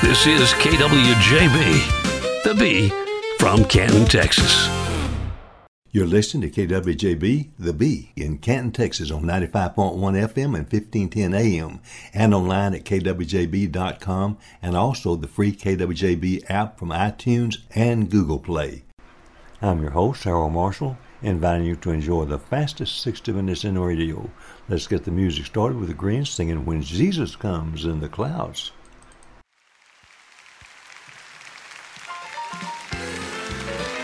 This is KWJB, the B from Canton, Texas. You're listening to KWJB, The B, in Canton, Texas on 95.1 FM and 1510 AM, and online at kwjb.com, and also the free KWJB app from iTunes and Google Play. I'm your host, Harold Marshall, inviting you to enjoy the fastest 60 minutes in radio. Let's get the music started with the Greens singing When Jesus Comes in the Clouds.